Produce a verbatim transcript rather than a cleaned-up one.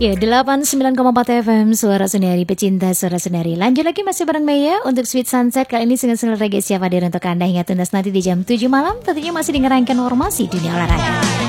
Ya, delapan puluh sembilan koma empat F M Suara Sendiri, pecinta Suara Sendiri. Lanjut lagi masih bareng Maya untuk Sweet Sunset. Kali ini single-single reggae siap hadir untuk Anda hingga tuntas nanti di jam tujuh malam. Tentunya masih dengarkan informasi dunia olahraga.